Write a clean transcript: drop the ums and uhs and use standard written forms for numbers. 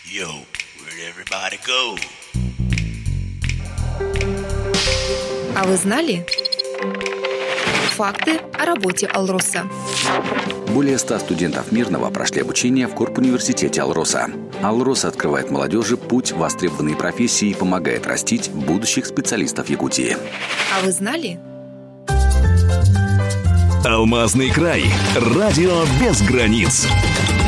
Yo, where'd everybody go? А вы знали? Факты о работе Алроса. Более 100 студентов Мирного прошли обучение в Корпуниверситете Алроса. Алроса открывает молодежи путь в востребованные профессии и помогает растить будущих специалистов Якутии. А вы знали? Алмазный край. Радио без границ.